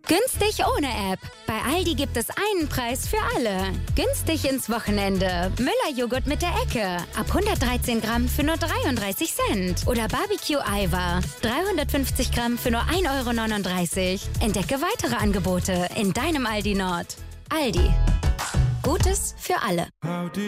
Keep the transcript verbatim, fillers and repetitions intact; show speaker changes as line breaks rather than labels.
Günstig ohne App. Bei Aldi gibt es einen Preis für alle. Günstig ins Wochenende. Müller-Joghurt mit der Ecke. Ab hundertdreizehn Gramm für nur dreiunddreißig Cent. Oder Barbecue-Eiweiß. dreihundertfünfzig Gramm für nur ein Euro neununddreißig. Entdecke weitere Angebote in deinem Aldi Nord. Aldi. Gutes für alle.